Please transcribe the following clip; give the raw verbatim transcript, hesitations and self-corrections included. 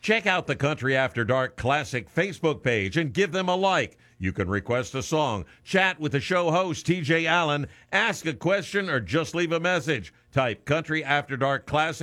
Check out the Country After Dark Classic Facebook page and give them a like. You can request a song, chat with the show host, T J Allen, ask a question, or just leave a message. Type Country After Dark Classic